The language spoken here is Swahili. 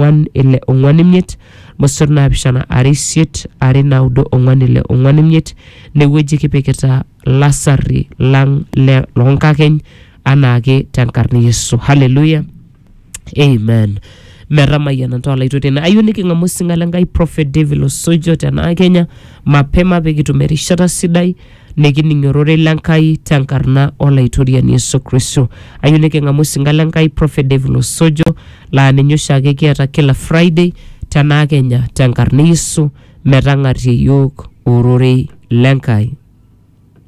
4-4-5 mosor naapishana are isiet are naudo 4-4-5 newueji kipikita lasari lang le lonkakeny anaake tenkarni Yesu. Hallelujah. Amen. Meramayan ntola itotena ayuniki ngamusinga lengai Prophet David Osojo tena Kenya mapema begitumerishata sidai nekiningorore lenkai tenkarna olaitorian Yesu Kristo. Ayuniki ngamusinga lengai Prophet David Osojo la ninyoshake kiata kila Friday tena Kenya tenkarni Yesu metangarie yok urore lenkai.